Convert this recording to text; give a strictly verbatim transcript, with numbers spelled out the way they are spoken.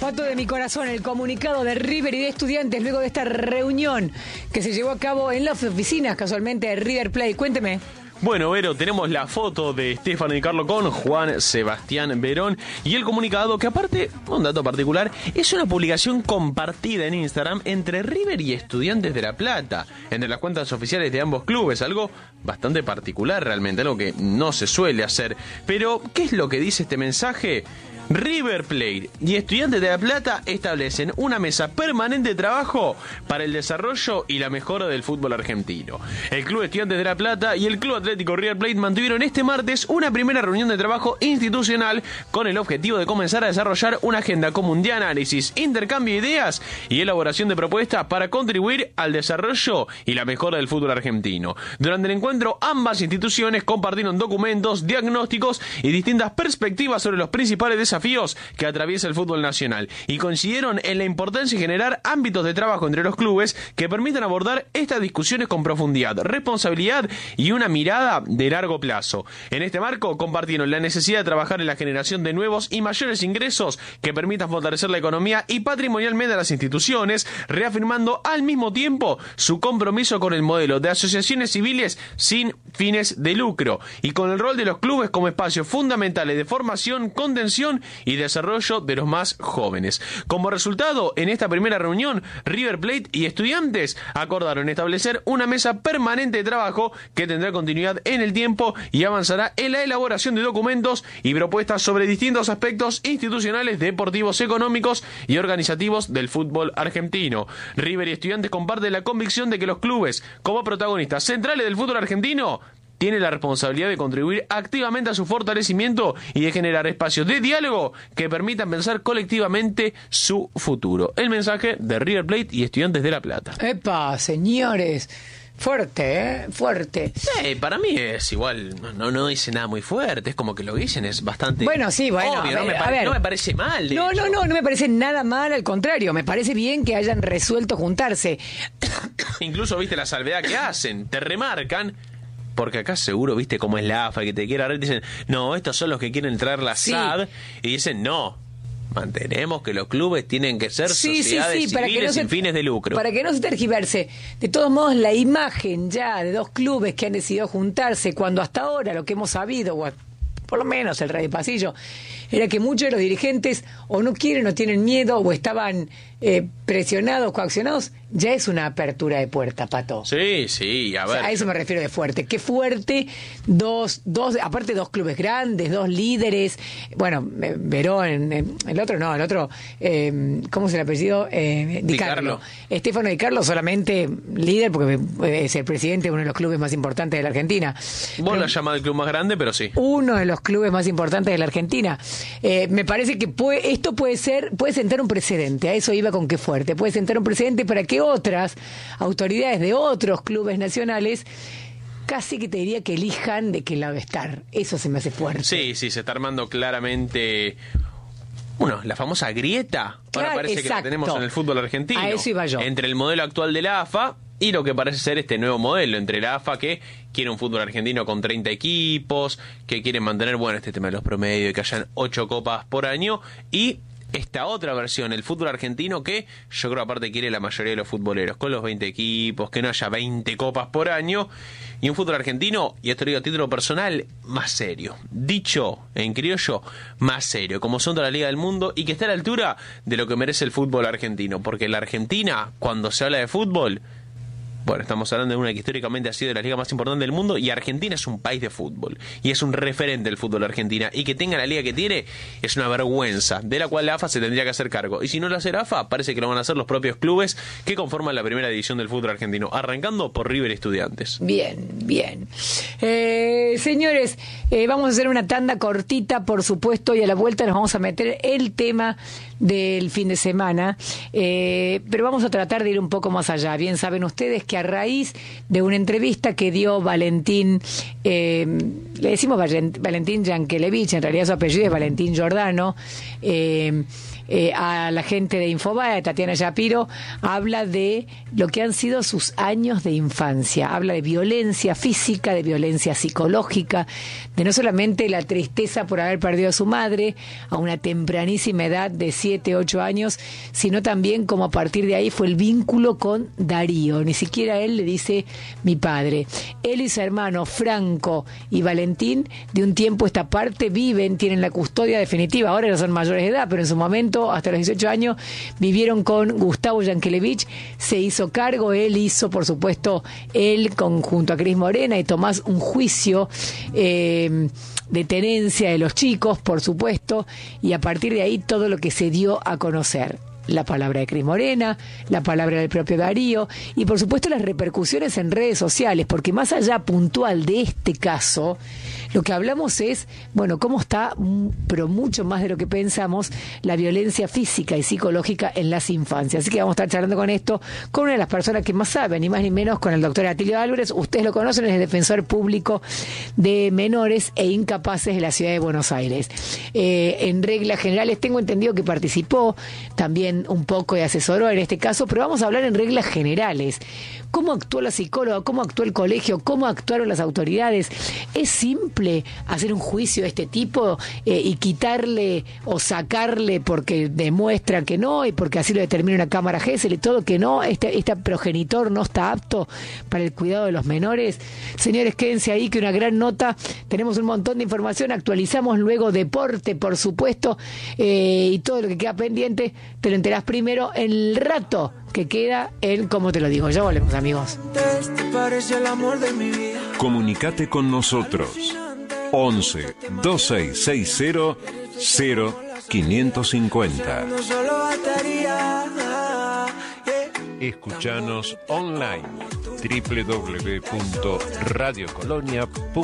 Pato de mi corazón, el comunicado de River y de Estudiantes luego de esta reunión que se llevó a cabo en las oficinas, casualmente, de River Plate. Cuénteme. Bueno, Vero, tenemos la foto de Estefano Di Carlo con Juan Sebastián Verón y el comunicado que, aparte, un dato particular, es una publicación compartida en Instagram entre River y Estudiantes de La Plata, entre las cuentas oficiales de ambos clubes, algo bastante particular realmente, algo que no se suele hacer. Pero, ¿qué es lo que dice este mensaje? River Plate y Estudiantes de La Plata establecen una mesa permanente de trabajo para el desarrollo y la mejora del fútbol argentino. El Club Estudiantes de La Plata y el Club Atlético River Plate mantuvieron este martes una primera reunión de trabajo institucional con el objetivo de comenzar a desarrollar una agenda común de análisis, intercambio de ideas y elaboración de propuestas para contribuir al desarrollo y la mejora del fútbol argentino. Durante el encuentro, ambas instituciones compartieron documentos, diagnósticos y distintas perspectivas sobre los principales desafíos desafíos que atraviesa el fútbol nacional y coincidieron en la importancia de generar ámbitos de trabajo entre los clubes que permitan abordar estas discusiones con profundidad, responsabilidad y una mirada de largo plazo. En este marco compartieron la necesidad de trabajar en la generación de nuevos y mayores ingresos que permitan fortalecer la economía y patrimonialmente a las instituciones, reafirmando al mismo tiempo su compromiso con el modelo de asociaciones civiles sin fines de lucro y con el rol de los clubes como espacios fundamentales de formación, contención y desarrollo de los más jóvenes. Como resultado, en esta primera reunión, River Plate y Estudiantes acordaron establecer una mesa permanente de trabajo que tendrá continuidad en el tiempo y avanzará en la elaboración de documentos y propuestas sobre distintos aspectos institucionales, deportivos, económicos y organizativos del fútbol argentino. River y Estudiantes comparten la convicción de que los clubes, como protagonistas centrales del fútbol argentino, tiene la responsabilidad de contribuir activamente a su fortalecimiento y de generar espacios de diálogo que permitan pensar colectivamente su futuro. El mensaje de River Plate y Estudiantes de La Plata. ¡Epa, señores! Fuerte, ¿eh? Fuerte. Sí, para mí es igual, no, no dice nada muy fuerte, es como que lo que dicen es bastante bueno, sí, bueno, obvio, a ver, no, me a pare, ver. no me parece mal. No, hecho. no, no, no me parece nada mal, al contrario, me parece bien que hayan resuelto juntarse. Incluso, viste, la salvedad que hacen, te remarcan. Porque acá seguro, viste, como es la A F A, que te quiere agarrar, dicen, no, estos son los que quieren traer la sí. S A D, y dicen, no, mantenemos que los clubes tienen que ser sí, sociedades sí, sí, para civiles que no se, sin fines de lucro. Para que no se tergiverse. De todos modos, la imagen ya de dos clubes que han decidido juntarse, cuando hasta ahora lo que hemos sabido, o por lo menos el Radio Pasillo, era que muchos de los dirigentes o no quieren o tienen miedo o estaban eh, presionados, coaccionados, ya es una apertura de puerta, Pato. Sí, sí, a ver. O sea, a eso me refiero de fuerte. Qué fuerte, dos, dos, aparte dos clubes grandes, dos líderes. Bueno, Verón, el otro no, el otro, eh, ¿cómo se le apellido? Eh, Di, Di Carlo. Carlo. Estefano Di Carlo solamente líder porque es el presidente de uno de los clubes más importantes de la Argentina. Vos lo has llamado el club más grande, pero sí. Uno de los clubes más importantes de la Argentina. Eh, me parece que puede, esto puede ser, puede sentar un precedente, a eso iba con qué fuerte, puede sentar un precedente para que otras autoridades de otros clubes nacionales casi que te diría que elijan de qué lado estar. Eso se me hace fuerte. Sí, sí, se está armando claramente, bueno, la famosa grieta, claro, ahora parece exacto. que la tenemos en el fútbol argentino. A eso iba yo. Entre el modelo actual de la A F A y lo que parece ser este nuevo modelo entre la A F A, que quiere un fútbol argentino con treinta equipos, que quiere mantener, bueno, este tema de los promedios, que hayan ocho copas por año, y esta otra versión, el fútbol argentino, que yo creo aparte quiere la mayoría de los futboleros, con los veinte equipos, que no haya veinte copas por año, y un fútbol argentino, y esto lo digo a título personal, más serio. Dicho en criollo, más serio, como son toda la liga del mundo, y que está a la altura de lo que merece el fútbol argentino, porque la Argentina, cuando se habla de fútbol, bueno, estamos hablando de una que históricamente ha sido de la liga más importante del mundo, y Argentina es un país de fútbol y es un referente del fútbol argentina, y que tenga la liga que tiene es una vergüenza de la cual la A F A se tendría que hacer cargo, y si no lo hace la A F A parece que lo van a hacer los propios clubes que conforman la primera división del fútbol argentino, arrancando por River y Estudiantes. Bien, bien. Eh, señores, eh, vamos a hacer una tanda cortita, por supuesto, y a la vuelta nos vamos a meter el tema del fin de semana, eh, pero vamos a tratar de ir un poco más allá. Bien saben ustedes que que a raíz de una entrevista que dio Valentín, eh, le decimos Valentín Yankelevich, en realidad su apellido es Valentín Giordano, eh, Eh, a la gente de Infobae, Tatiana Shapiro, habla de lo que han sido sus años de infancia, habla de violencia física, de violencia psicológica, de no solamente la tristeza por haber perdido a su madre a una tempranísima edad de siete, ocho años, sino también como a partir de ahí fue el vínculo con Darío. Ni siquiera él le dice mi padre. Él y su hermano Franco y Valentín, de un tiempo a esta parte, viven, tienen la custodia definitiva, ahora ya son mayores de edad, pero en su momento, hasta los dieciocho años, vivieron con Gustavo Yankelevich, se hizo cargo, él hizo, por supuesto, él con, junto a Cris Morena y Tomás, un juicio eh, de tenencia de los chicos, por supuesto, y a partir de ahí todo lo que se dio a conocer. La palabra de Cris Morena, la palabra del propio Darío y por supuesto las repercusiones en redes sociales, porque más allá puntual de este caso, lo que hablamos es, bueno, cómo está, pero mucho más de lo que pensamos, la violencia física y psicológica en las infancias. Así que vamos a estar charlando con esto con una de las personas que más saben, ni más ni menos, con el doctor Atilio Álvarez. Ustedes lo conocen, es el defensor público de menores e incapaces de la ciudad de Buenos Aires. Eh, en reglas generales, tengo entendido que participó también un poco y asesoró en este caso, pero vamos a hablar en reglas generales. ¿Cómo actuó la psicóloga? ¿Cómo actuó el colegio? ¿Cómo actuaron las autoridades? ¿Es simple hacer un juicio de este tipo eh, y quitarle o sacarle porque demuestra que no y porque así lo determina una cámara Gesell y todo que no, este, este progenitor no está apto para el cuidado de los menores? Señores, quédense ahí que una gran nota, tenemos un montón de información, actualizamos luego deporte, por supuesto, eh, y todo lo que queda pendiente te lo enterás primero en el rato que queda en Cómo te lo digo. Ya volvemos, amigos. Comunicate con nosotros. once, dos seis seis cero, cero quinientos cincuenta. Escuchanos online. doble u doble u doble u punto radio colonia punto com